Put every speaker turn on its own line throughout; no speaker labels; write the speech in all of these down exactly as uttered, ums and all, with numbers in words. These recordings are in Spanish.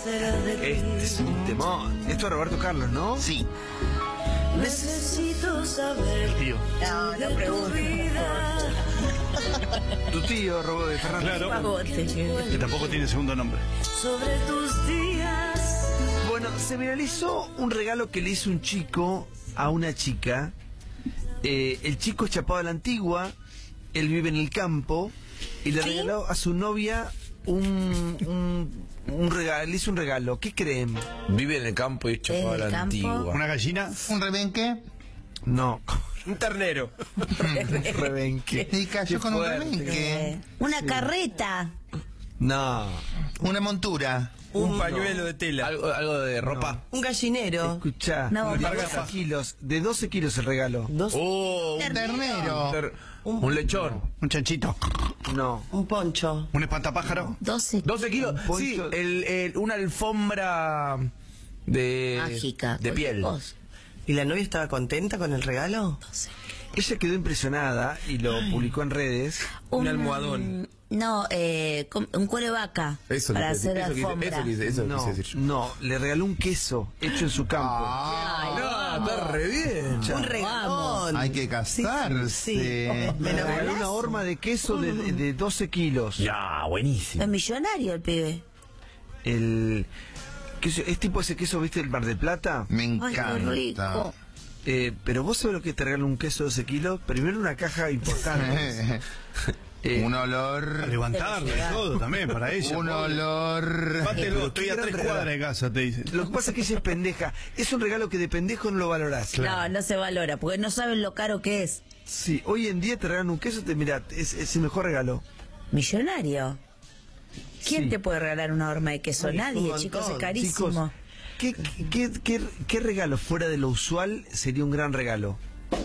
Este es un temón. Esto es Roberto Carlos, ¿no?
Sí.
Necesito saber.
El tío.
No, no pregunto.
Tu tío, Robo de Fernando.
Claro. Que tampoco tiene segundo nombre.
Sobre tus días.
Bueno, se viralizó un regalo que le hizo un chico a una chica. Eh, el chico es chapado a la antigua, él vive en el campo y le regaló a su novia un, un, un regalo, le hizo un regalo. ¿Qué creen?
Vive en el campo y es chapado a la antigua.
¿Una gallina?
¿Un rebenque?
No.
Un ternero.
Rebenque.
Y cayó con un
fuerte.
rebenque.
Una carreta.
No.
Una montura.
Un pañuelo de tela. Algo, algo de ropa.
Un gallinero.
Escuchá,
No,
de
no,
doce kilos, de doce kilos el regalo.
Dos,
Oh, un,
Ternero.
ter- un lechón.
¿Un chanchito?
No.
un poncho.
¿Un espantapájaro?
doce.
doce kilos.
Un
Sí,
poncho.
el, el- una alfombra de,
Mágica.
de piel.
Vos.
¿Y la novia estaba contenta con el regalo?
doce.
Ella quedó impresionada y lo publicó en redes.
Un almohadón.
No, eh, com- un cuero de vaca.
Eso
para
quise-
hacer
eso quise-
alfombra.
eso quise- eso
no,
quise decir yo.
no, le regaló un queso hecho en su campo.
Ah,
No, está re bien.
Ya.
Un regalón.
hay que casarse.
Sí.
Le
Me lo
regaló una horma de queso de, de doce kilos.
Ya, buenísimo.
Es millonario el pibe.
El queso, es tipo ese queso, ¿viste? El Mar del Plata.
Me
Ay, qué
encanta.
rico.
Eh, pero vos sabés lo que te regala un queso de doce kilos. Primero una caja importante. Eh,
Un
A
olor.
levantarlo y todo también para ella.
Un olor.
Pátelo, estoy a
Gran
tres
regalo.
cuadras de casa, te dice.
Lo que pasa es que ella es pendeja. Es un regalo que de pendejo no lo valorás.
No, no se valora, porque no saben lo caro que es.
Sí, hoy en día te regalan un queso, te mirá, es, es el mejor regalo.
Millonario. ¿Quién
Sí.
te puede regalar una horma de queso?
Ay,
Nadie,
un
chicos, es
montón.
carísimo.
Chicos, ¿qué, qué, qué, qué regalo fuera de lo usual sería un gran regalo?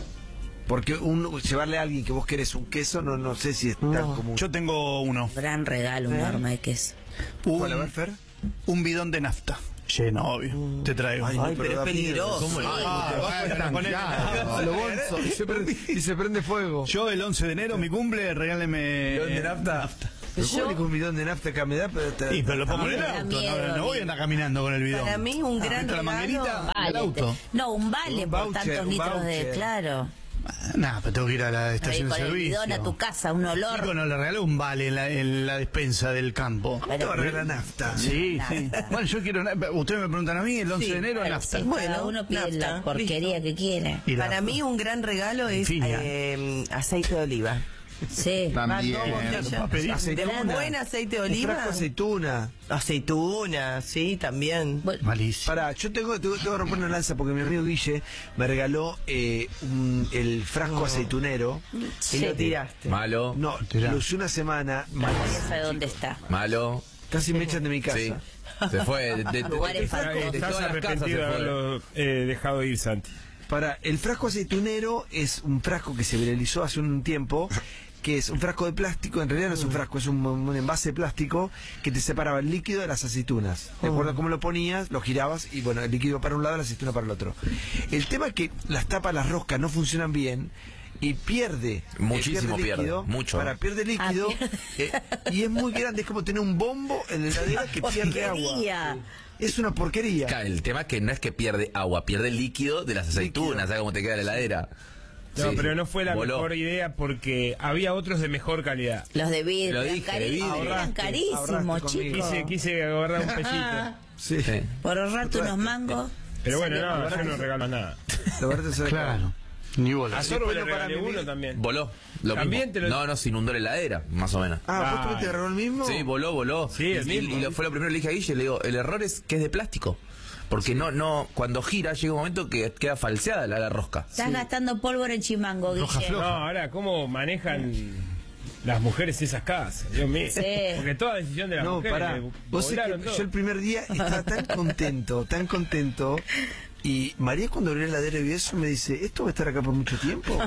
Porque un, llevarle a alguien que vos querés un queso, no, no sé si es tan
No.
común.
Yo tengo uno.
Gran regalo, una horma de queso.
¿Cuál, a ver,
Un,
Fer?
un bidón de nafta. Lleno, obvio. Te traigo.
Ay, no,
Ay, pero
da
es peligroso.
miedo.
¿Cómo le-
Ah,
bueno, ponele-
A lo bonzo, y se prende, y se prende fuego.
Yo el once de enero, mi cumple, regáleme...
¿Bidón de nafta?
Pero ¿cómo
Yo-
le con un bidón de nafta acá me da? Pero te-
Sí, pero lo pongo en el
Me da
auto.
miedo,
No, no voy a
amigo.
andar caminando con el bidón.
Para mí un gran
¿Viste la
regalo.
manguerita?
Vale,
El auto.
te- No, un vale
Un
por
voucher,
tantos
un
litros de...
voucher.
Claro.
Nada, pero tengo que ir a la
Ahí
estación de
con el
servicio.
bidón a tu casa, un olor.
Chico, no le regaló un vale en la, en la despensa del campo.
te va a regalar nafta.
Sí, sí. Bueno, yo quiero... na- Ustedes me preguntan a mí, el once
Sí,
de enero,
Bueno,
nafta.
sí,
Bueno,
cada uno pide
nafta,
la porquería que quiere.
Y la-
Para mí un gran regalo es
Finia.
eh, aceite de oliva.
Sí.
También.
Van dos botellas.
Va a pedir.
De un buen aceite de
Un
oliva.
frasco de aceituna.
Aceituna, sí, también.
Bueno,
Malísimo.
Pará, yo tengo, tengo, tengo que romper una lanza porque mi amigo Guille me regaló eh, un- el frasco aceitunero.
Y lo tiraste.
Malo.
No,
Tirá.
lo usé una semana.
ya sabe dónde está.
Malo.
Casi me echan de mi casa.
Sí. Se fue. De, de- de-
Lugares
de-
falsos.
de
Estás
todas las casas se
arrepentido de
fue.
haberlo eh, dejado ir, Santi.
Para, el frasco aceitunero es un frasco que se viralizó hace un tiempo, que es un frasco de plástico, en realidad no es un frasco, es un, un envase de plástico que te separaba el líquido de las aceitunas. De acuerdo a cómo lo ponías, lo girabas y bueno, el líquido para un lado, la aceituna para el otro. El tema es que las tapas, las roscas no funcionan bien y pierde eh,
Muchísimo
líquido,
pierde, mucho.
Para pierde líquido
Ah,
eh, y es muy grande, es como tener un bombo en la heladera que pierde agua.
Porquería.
Es una porquería.
Claro, el tema es que no es que pierde agua, pierde el líquido de las aceitunas,
Líquido.
¿sabes cómo te queda la heladera?
No,
Sí,
pero
sí.
no fue la
Voló.
mejor idea porque había otros de mejor calidad.
Los de vidrio.
Lo
eran
dije,
cari-
de vidrio.
eran
Ahorraste,
carísimos,
ahorraste
chicos.
Quise, quise agarrar un pellito.
Sí.
Sí.
Por ahorrarte unos mangos.
Pero bueno,
salió
no,
barato.
yo no regalo nada.
La verdad es que-
Claro. Ni bola.
A Sorbo le
Después lo para
regalé
mi
uno
vida.
también.
Voló. Lo
También
mismo.
te lo-
No, no, se inundó la heladera, más o menos.
Ah, ¿vos
Ay.
también te agarró el mismo?
Sí, voló, voló.
Sí, el
y,
mismo.
y lo, fue lo primero que le dije a Guille, le digo, el error es que es de plástico. Porque no, no, cuando gira llega un momento que queda falseada la, la rosca.
Estás gastando pólvora en chimango, Guille.
No, ahora, ¿cómo manejan las mujeres esas casas? Dios mío.
Sí.
Porque toda decisión de las
No,
mujeres.
pará.
le
Vos sabés
volaron
que
todo.
yo el primer día estaba tan contento, tan contento. Y María, cuando abrió la heladera y vio eso, me dice: ¿esto va a estar acá por mucho tiempo?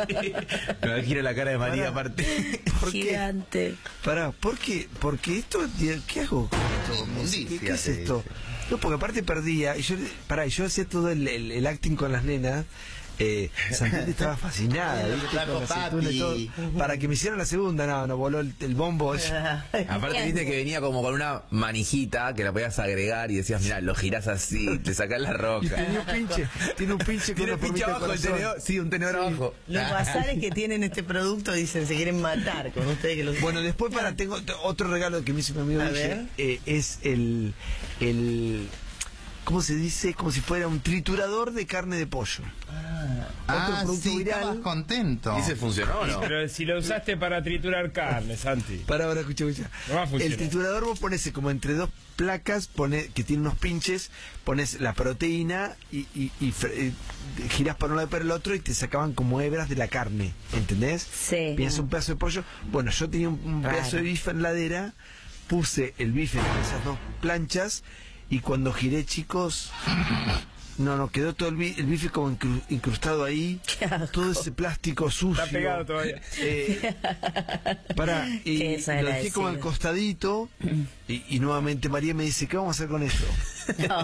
Me gira la cara de María
Pará.
aparte.
¿Por qué?
Gigante.
Pará, ¿por qué? Porque esto, ¿qué hago? con esto?
Inmundicia,
¿Qué, qué es
te
esto? No, porque aparte perdía, y yo, pará, y yo hacía todo el, el, el acting con las nenas, Eh, Santelli estaba fascinada, ¿viste?
Flaco
Con la aceituna y
papi.
todo. Para que me hicieran la segunda, no, no voló el, el bombo. ese.
Aparte viste que venía como con una manijita que la podías agregar y decías, mira, lo girás así, te sacás la
Y
roca.
tenía un pinche, tiene un pinche con
Tiene
una
pinche
formita de
abajo el
corazón.
tenedor, sí, un tenedor abajo.
Los bazares que tienen este producto dicen se quieren matar con ustedes que los
Bueno, después para tengo otro regalo que me hizo mi amigo
A
Guille,
ver.
eh, es el, el ¿cómo se dice? Como si fuera un triturador de carne de pollo.
Ah,
Otro producto
sí,
viral.
estabas contento.
¿Y se funcionó o no?
Pero si lo usaste para triturar carne, Santi.
Para ahora, escucha, escucha.
No va a funcionar.
El triturador vos pones como entre dos placas, pone, que tiene unos pinches, pones la proteína y, y, y fre- eh, girás para un lado y para el otro y te sacaban como hebras de la carne, ¿entendés?
Sí.
Piensas un pedazo de pollo. Bueno, yo tenía un, un
Raro.
pedazo de bife en la heladera, puse el bife en esas dos planchas y cuando giré, chicos, no, no, quedó todo el, bi- el bife como incru- incrustado ahí,
Qué asco.
todo ese plástico sucio.
Está pegado todavía.
Eh, pará, y
Qué
lo dejé como
desagradecido.
al costadito y, y nuevamente María me dice, ¿qué vamos a hacer con esto?
No.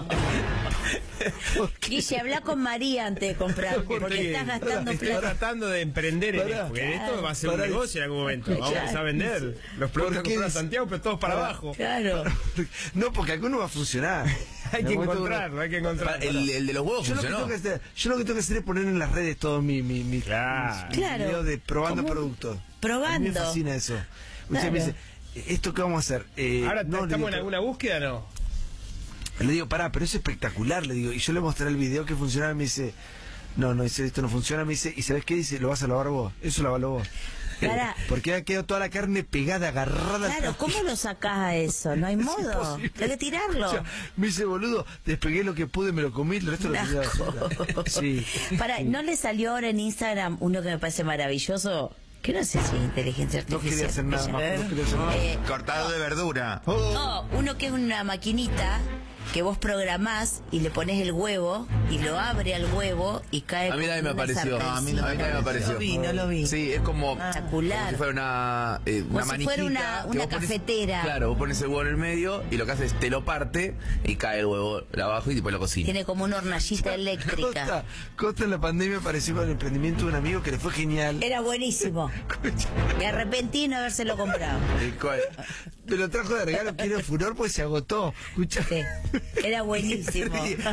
Guille, habla con María antes de comprar, porque estás gastando
Estoy
plata.
tratando de emprender en
Pará.
esto, porque esto va a ser un
Pará.
negocio en algún momento. Vamos a empezar a vender los productos
¿Por
que
qué
compra
dice-
Santiago, pero todos para
Pará.
abajo.
Claro.
No, porque alguno va a funcionar.
Hay
En
que
algún momento
encontrarlo, hay que encontrarlo.
El, el de los huevos
Yo lo, que
funcionó.
tengo que hacer, yo lo que tengo que hacer es poner en las redes todo mi, mi, mi,
Claro.
mis
Claro.
videos de probando
Como un-
productos.
probando.
A mí me fascina eso. Usted
Claro.
me dice, ¿esto qué vamos a hacer? Eh,
Ahora,
no, le
¿estamos
digo,
en alguna búsqueda o no?
Le digo, pará, pero es espectacular, le digo. Y yo le mostré el video que funcionaba y me dice, no, no, dice, esto no funciona. Me dice, ¿y sabes qué dice? Lo vas a lavar vos. Eso lavalo vos.
Pará.
Porque ha quedado toda la carne pegada, agarrada. al
Claro, ¿cómo lo sacás a eso? No hay modo.
imposible.
Hay que tirarlo.
O sea, me dice, boludo, despegué lo que pude, me lo comí, el resto lo tiré a la basura. Sí.
Para, ¿no le salió ahora en Instagram uno que me parece maravilloso? Que no sé si es inteligencia
No
artificial.
quería hacer nada
ella.
más. No quería hacer nada.
Eh,
Cortado de verdura.
no, uno que es una maquinita que vos programás y le pones el huevo y lo abre al huevo y cae.
A mí también me
como una
apareció.
sartén.
No, a mí no me
No
apareció.
lo vi, no lo vi.
Sí, es como,
Espectacular.
como si fuera una, eh,
Como
una
si
manijita.
fuera una-
que
una
vos pones-
cafetera.
Claro, vos pones el huevo en el medio y lo que hace es te lo parte y cae el huevo abajo y después lo cocina.
Tiene como una hornallita eléctrica.
Costa, Costa en la pandemia apareció con el emprendimiento de un amigo que le fue genial.
Era buenísimo. Me arrepentí de no habérselo comprado.
El cual-
Me lo trajo de regalo, quiero furor, pues se agotó. Escucha.
Sí, era buenísimo.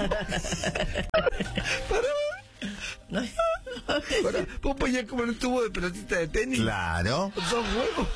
Pará, vos ponías como en un tubo de pelotita de tenis.
Claro.
Dos huevos.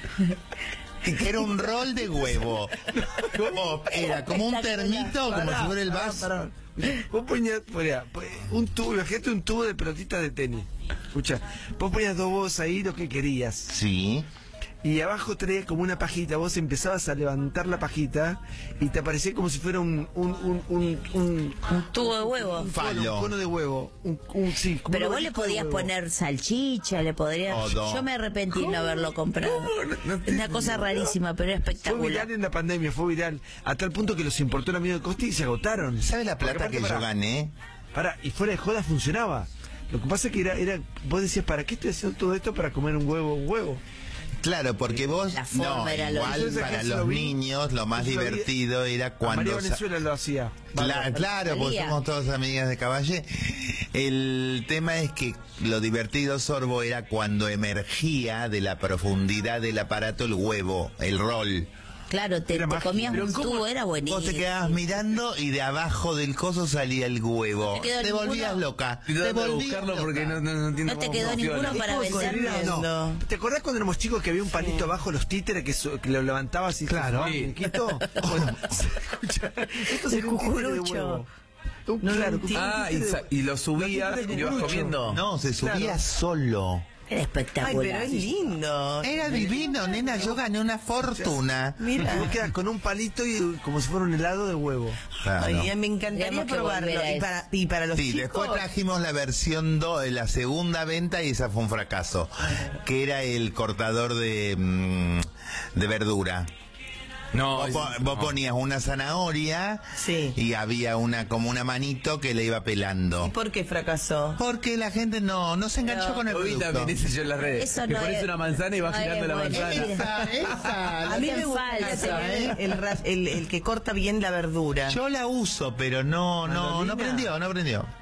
Era un rol de huevo. Como- era como un termito, como
Pará,
si fuera el
pará,
vaso.
pará. Vos ponías, ponía, un tubo, imagínate un tubo de pelotitas de tenis. Escucha, vos ponías dos huevos ahí, lo que querías.
Sí.
Y abajo traía como una pajita, vos empezabas a levantar la pajita y te aparecía como si fuera un un un un, un,
Un tubo de huevo.
un cono,
Falo.
un cono de huevo, un, un- sí, como
Pero
un
vos le
abanico de
podías
huevo.
poner salchicha, le podrías...
Todo.
Yo me arrepentí de no haberlo comprado.
No te-
Es una cosa rarísima, pero es
Fue
espectacular.
viral en la pandemia, fue viral a tal punto que los importó el amigo de Costi y se agotaron.
¿Sabe la
Porque
plata
aparte,
que yo
pará,
gané?
Pará, y fuera de joda funcionaba. Lo que pasa es que era, era, vos decías, ¿para qué estoy haciendo todo esto para comer un huevo, un huevo?
Claro, porque vos,
La forma
no,
era lo-
igual
Entonces,
para
eso lo
los
vi,
niños lo más
eso lo vi.
divertido era
A
cuando...
María
sa-
Venezuela lo hacía.
Cla- claro, porque
María.
somos todas amigas de Caballé. El tema es que lo divertido, Sorbo, era cuando emergía de la profundidad del aparato el huevo, el rol.
Claro, te,
Era
te
mágico.
comías
Pero
un
¿cómo?
tubo, era buenísimo.
Vos te quedabas mirando y de abajo del coso salía el huevo.
¿No te quedó
Te volvías
ninguno?
loca.
Estoy
Te
tratando de
volvías
buscarlo
loca.
porque no, no, no entiendo
No te
cómo
quedó
funciona.
ninguno para
¿Cómo se
venderlo.
diría? No.
No.
¿Te acordás cuando éramos chicos que había un palito abajo los títeres que, so- que lo levantabas y
Claro.
se
Sí.
muñequito? Bueno, escucha, esto sería un títere de
cucurucho.
huevo. Un,
No lo
claro,
entiendo.
Ah, y,
un títere
sa-
de-
y lo subías
la títere
y
de
ibas
cucurucho.
comiendo.
No, se subía
Claro.
solo.
Era
Ay,
espectacular.
pero es lindo.
Era divino, nena. Yo gané una fortuna.
Y
Mira.
vos quedas con un palito y como si fuera un helado de huevo.
Claro.
Ay, me encantaría
Tenemos que
probarlo.
volver a
Y
eso.
para, y para los
Sí,
chicos.
después trajimos la versión dos, la segunda venta y esa fue un fracaso, que era el cortador de, mm, de verdura.
No,
Vos,
es-
po- vos
no.
ponías una zanahoria
Sí.
y había una como una manito que le iba
¿Y
pelando.
por qué fracasó?
Porque la gente no, no se enganchó
No.
con el
Lo vi
producto.
también ese yo en las redes.
Eso
que
no
pones
es-
una manzana y vas
no es
girando la
bueno.
manzana.
Esa, esa.
A mí
hacen
me gusta
falta,
esa,
¿eh?
¿eh? el, ras- el, el que corta bien la verdura.
Yo la uso, pero no, no,
Manolina.
no prendió, no prendió.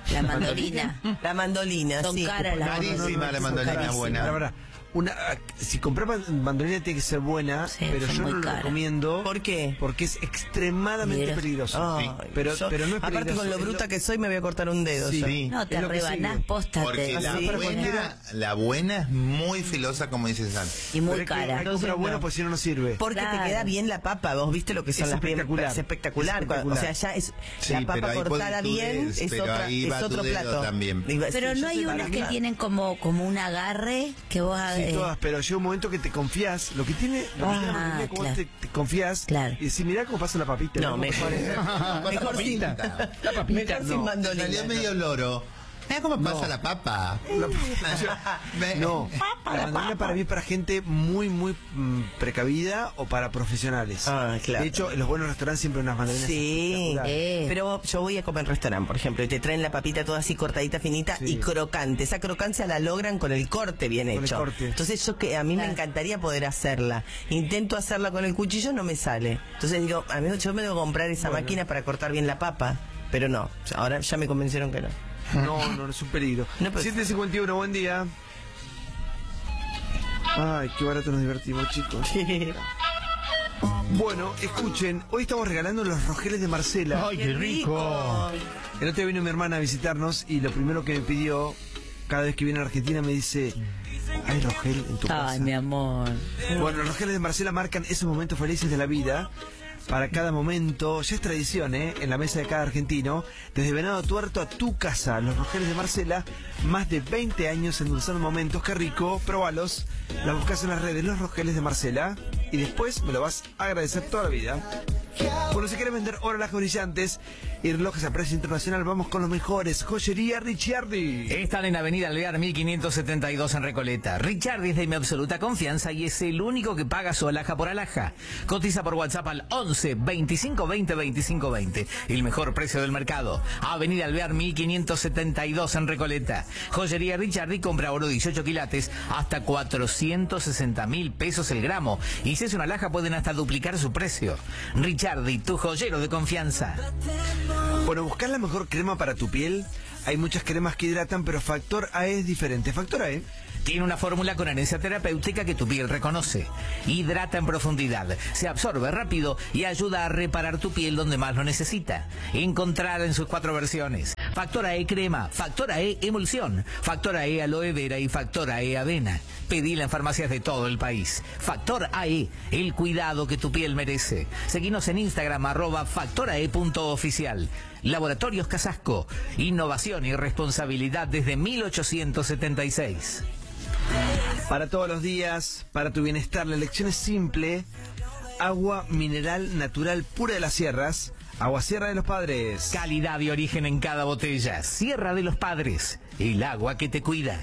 La mandolina.
La mandolina,
Son
sí.
caras las
Carísima la mandolina
carísimas.
buena.
La verdad, una, si compras mandolina tiene que ser buena,
Sí,
pero
son
yo
muy
no lo
caras.
recomiendo.
¿Por qué?
Porque es extremadamente
Mira.
peligroso.
Ay,
pero,
yo-
pero no es
aparte
peligroso.
con lo
es
bruta que soy me voy a cortar un dedo.
Sí.
yo.
Sí.
No, te
Es lo que
rebanás
sigue.
posta.
Porque
te-
la
sí.
buena, la buena es muy filosa, como dice Santi.
Y muy
Pero es que
cara.
hay que comprar buena
no.
porque si no, no sirve.
Porque
Claro.
te queda bien la papa, vos viste lo que son
Es
las bien-
espectacular.
es espectacular.
Es espectacular.
O sea, ya es
Sí,
la
pero
papa
ahí
cortada
podés tú
bien
des-
es,
pero
otra,
ahí
es
va tu
otro
dedo
plato.
también.
Iba a
Pero
decir,
no
yo
hay
soy
unas que
barata.
tienen como, como un agarre que vos...
Sí,
eh,
todas, pero llega un momento que te confías. Lo que tiene, lo que
Ah,
tiene la mandolina, como
claro.
te, te confías
Claro.
y decís, mirá cómo pasa la papita.
No,
¿cómo
mejor,
pasa?
mejor sin,
La
mejor sin
no.
mandolina.
Salió medio loro. Mira cómo pasa la papa. Me-
No, la mandolina para mí es para gente muy, muy mm, precavida o para profesionales.
Ah, claro.
De hecho, en los buenos restaurantes siempre hay unas mandolinas.
Sí,
espectaculares.
Eh.
pero yo voy a comer en restaurante, por ejemplo, y te traen la papita toda así cortadita, finita
Sí.
y crocante. Esa crocancia la logran con el corte bien
Con el
hecho.
corte.
Entonces yo que a mí me
Claro.
encantaría poder hacerla. Intento hacerla con el cuchillo, no me sale. Entonces digo, a mí yo me debo comprar esa máquina para cortar bien la papa, pero no. Ahora ya me convencieron que no.
No, no, no es un peligro.
No, pero-
siete cincuenta y uno, buen día. Ay, qué barato nos divertimos, chicos. Bueno, escuchen, hoy estamos regalando los rogeles de Marcela.
¡Ay, qué rico!
El otro día vino mi hermana a visitarnos y lo primero que me pidió, cada vez que viene a Argentina, me dice, ¿hay rogel en tu casa?
Ay, mi amor.
Bueno, los rogeles de Marcela marcan esos momentos felices de la vida. Para cada momento, ya es tradición, ¿eh? En la mesa de cada argentino, desde Venado Tuerto a tu casa, los rogeles de Marcela, más de veinte años endulzando momentos, qué rico, probalos, la buscas en las redes, los rogeles de Marcela, y después me lo vas a agradecer toda la vida. Bueno, si quieres vender horologios brillantes y relojes a precio internacional, vamos con los mejores. Joyería Ricciardi.
Están en Avenida Alvear mil quinientos setenta y dos en Recoleta. Ricciardi es de mi absoluta confianza y es el único que paga su alhaja por alhaja. Cotiza por WhatsApp al once veinticinco veinte veinticinco veinte. El mejor precio del mercado. Avenida Alvear mil quinientos setenta y dos en Recoleta. Joyería Ricciardi compra oro dieciocho quilates hasta cuatrocientos sesenta mil pesos el gramo. Y si es una alhaja pueden hasta duplicar su precio. Ricciardi, tu joyero de confianza.
Bueno, ¿buscas la mejor crema para tu piel? Hay muchas cremas que hidratan, pero Factor A E es diferente. Factor A E
Tiene una fórmula con herencia terapéutica que tu piel reconoce. Hidrata en profundidad, se absorbe rápido y ayuda a reparar tu piel donde más lo necesita. Encontrada en sus cuatro versiones. Factor A E crema, Factor A E emulsión, Factor A E aloe vera y Factor A E avena. Pedila en farmacias de todo el país. Factor A E, el cuidado que tu piel merece. Seguinos en Instagram, arroba factorae.oficial. Laboratorios Casasco, innovación y responsabilidad desde mil ochocientos setenta y seis.
para todos los días, para tu bienestar. La elección es simple. Agua mineral natural pura de las sierras. Agua Sierra de los Padres.
Calidad y origen en cada botella. Sierra de los Padres, el agua que te cuida.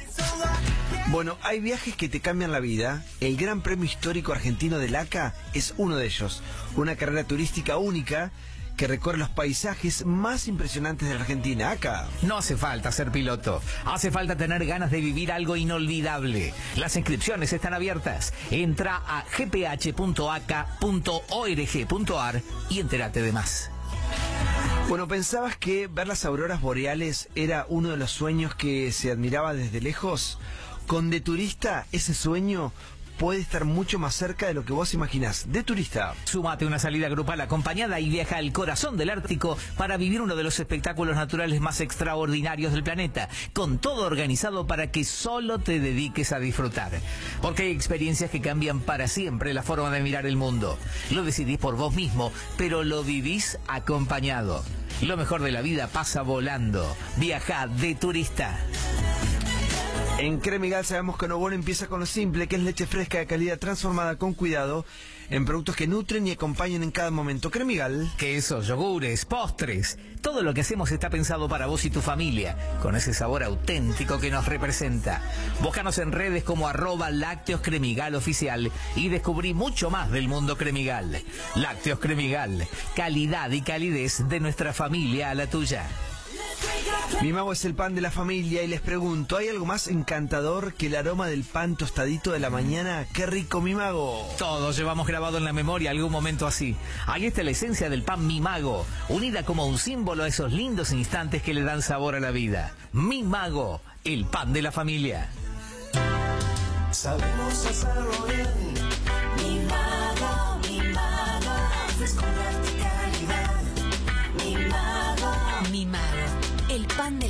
Bueno, hay viajes que te cambian la vida. El Gran Premio Histórico Argentino del A C A es uno de ellos. Una carrera turística única que recorre los paisajes más impresionantes de la Argentina. A C A.
No hace falta ser piloto, hace falta tener ganas de vivir algo inolvidable. Las inscripciones están abiertas. Entra a g p h punto a c a punto org punto a r y entérate de más.
Bueno, ¿pensabas que ver las auroras boreales era uno de los sueños que se admiraba desde lejos? Con De Turista, ese sueño puede estar mucho más cerca de lo que vos imaginás. De Turista.
Súmate a una salida grupal acompañada y viaja al corazón del Ártico para vivir uno de los espectáculos naturales más extraordinarios del planeta, con todo organizado para que solo te dediques a disfrutar. Porque hay experiencias que cambian para siempre la forma de mirar el mundo. Lo decidís por vos mismo, pero lo vivís acompañado. Lo mejor de la vida pasa volando. Viaja De Turista.
En Cremigal sabemos que Novono empieza con lo simple, que es leche fresca de calidad transformada con cuidado en productos que nutren y acompañan en cada momento. Cremigal.
Quesos, yogures, postres. Todo lo que hacemos está pensado para vos y tu familia, con ese sabor auténtico que nos representa. Búscanos en redes como arroba Lácteos Cremigal Oficial y descubrí mucho más del mundo Cremigal. Lácteos Cremigal, calidad y calidez de nuestra familia a la tuya.
Mi mago es el pan de la familia y les pregunto, ¿hay algo más encantador que el aroma del pan tostadito de la mañana? ¡Qué rico, mi mago!
Todos llevamos grabado en la memoria algún momento así. Ahí está la esencia del pan Mi Mago, unida como un símbolo a esos lindos instantes que le dan sabor a la vida. Mi Mago, el pan de la familia.
Sabemos hacerlo bien. Mi mago, mi mago, fresco de calidad. Mi mago,
Mi Mago, el pan de